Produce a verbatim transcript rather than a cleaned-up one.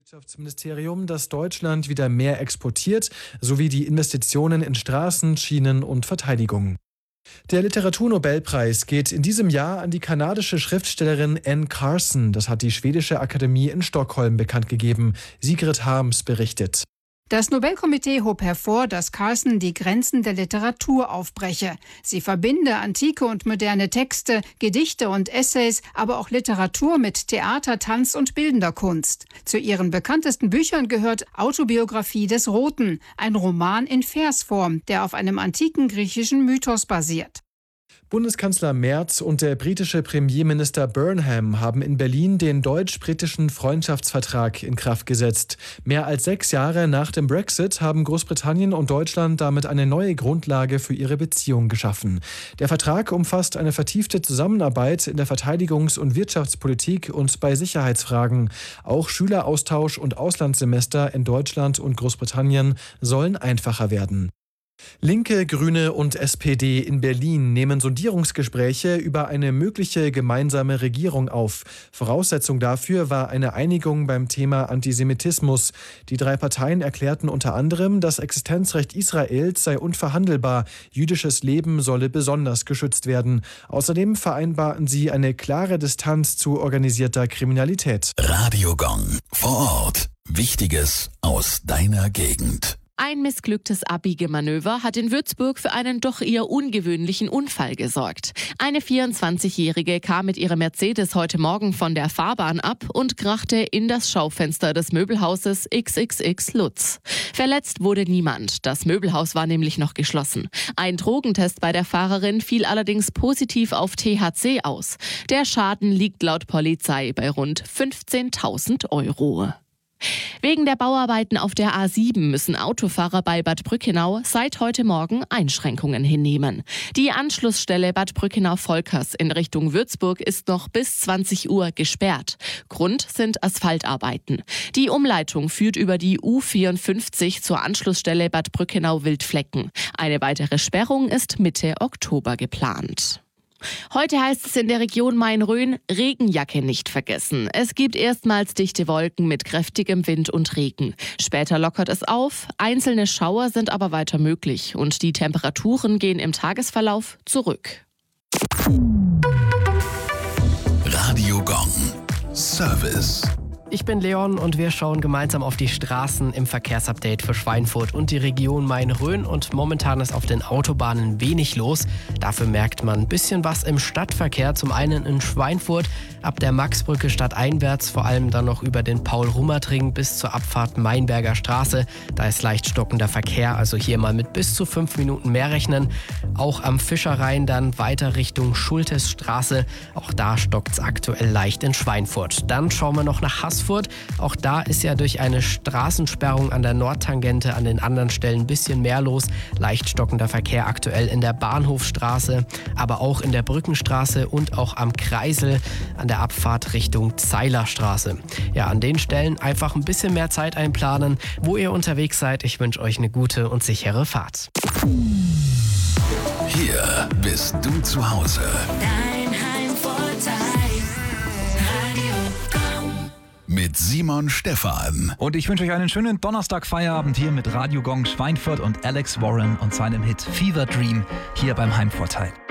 Wirtschaftsministerium, dass Deutschland wieder mehr exportiert, sowie die Investitionen in Straßen, Schienen und Verteidigung. Der Literaturnobelpreis geht in diesem Jahr an die kanadische Schriftstellerin Anne Carson. Das hat die Schwedische Akademie in Stockholm bekannt gegeben. Sigrid Harms berichtet. Das Nobelkomitee hob hervor, dass Carson die Grenzen der Literatur aufbreche. Sie verbinde antike und moderne Texte, Gedichte und Essays, aber auch Literatur mit Theater, Tanz und bildender Kunst. Zu ihren bekanntesten Büchern gehört Autobiografie des Roten, ein Roman in Versform, der auf einem antiken griechischen Mythos basiert. Bundeskanzler Merz und der britische Premierminister Burnham haben in Berlin den deutsch-britischen Freundschaftsvertrag in Kraft gesetzt. Mehr als sechs Jahre nach dem Brexit haben Großbritannien und Deutschland damit eine neue Grundlage für ihre Beziehung geschaffen. Der Vertrag umfasst eine vertiefte Zusammenarbeit in der Verteidigungs- und Wirtschaftspolitik und bei Sicherheitsfragen. Auch Schüleraustausch und Auslandssemester in Deutschland und Großbritannien sollen einfacher werden. Linke, Grüne und S P D in Berlin nehmen Sondierungsgespräche über eine mögliche gemeinsame Regierung auf. Voraussetzung dafür war eine Einigung beim Thema Antisemitismus. Die drei Parteien erklärten unter anderem, das Existenzrecht Israels sei unverhandelbar. Jüdisches Leben solle besonders geschützt werden. Außerdem vereinbarten sie eine klare Distanz zu organisierter Kriminalität. Radio Gong. Vor Ort. Wichtiges aus deiner Gegend. Ein missglücktes Abbiegemanöver hat in Würzburg für einen doch eher ungewöhnlichen Unfall gesorgt. Eine vierundzwanzigjährige kam mit ihrem Mercedes heute Morgen von der Fahrbahn ab und krachte in das Schaufenster des Möbelhauses X X X Lutz. Verletzt wurde niemand. Das Möbelhaus war nämlich noch geschlossen. Ein Drogentest bei der Fahrerin fiel allerdings positiv auf T H C aus. Der Schaden liegt laut Polizei bei rund fünfzehntausend Euro. Wegen der Bauarbeiten auf der A sieben müssen Autofahrer bei Bad Brückenau seit heute Morgen Einschränkungen hinnehmen. Die Anschlussstelle Bad Brückenau-Volkers in Richtung Würzburg ist noch bis zwanzig Uhr gesperrt. Grund sind Asphaltarbeiten. Die Umleitung führt über die U vierundfünfzig zur Anschlussstelle Bad Brückenau-Wildflecken. Eine weitere Sperrung ist Mitte Oktober geplant. Heute heißt es in der Region Main-Rhön, Regenjacke nicht vergessen. Es gibt erstmals dichte Wolken mit kräftigem Wind und Regen. Später lockert es auf, einzelne Schauer sind aber weiter möglich und die Temperaturen gehen im Tagesverlauf zurück. Radio Gong. Service. Ich bin Leon und wir schauen gemeinsam auf die Straßen im Verkehrsupdate für Schweinfurt und die Region Main-Rhön. Und momentan ist auf den Autobahnen wenig los. Dafür merkt man ein bisschen was im Stadtverkehr. Zum einen in Schweinfurt ab der Maxbrücke stadteinwärts, vor allem dann noch über den Paul-Rummert-Ring bis zur Abfahrt Mainberger Straße. Da ist leicht stockender Verkehr, also hier mal mit bis zu fünf Minuten mehr rechnen. Auch am Fischerrhein dann weiter Richtung Schultesstraße. Auch da stockt es aktuell leicht in Schweinfurt. Dann schauen wir noch nach Haßfurt. Auch da ist ja durch eine Straßensperrung an der Nordtangente an den anderen Stellen ein bisschen mehr los. Leicht stockender Verkehr aktuell in der Bahnhofstraße, aber auch in der Brückenstraße und auch am Kreisel an der Abfahrt Richtung Zeilerstraße. Ja, an den Stellen einfach ein bisschen mehr Zeit einplanen, wo ihr unterwegs seid. Ich wünsche euch eine gute und sichere Fahrt. Hier bist du zu Hause. Dein Heimvorteil. Mit Simon Stephan. Und ich wünsche euch einen schönen Donnerstag-Feierabend hier mit Radio Gong Schweinfurt und Alex Warren und seinem Hit Fever Dream hier beim Heimvorteil.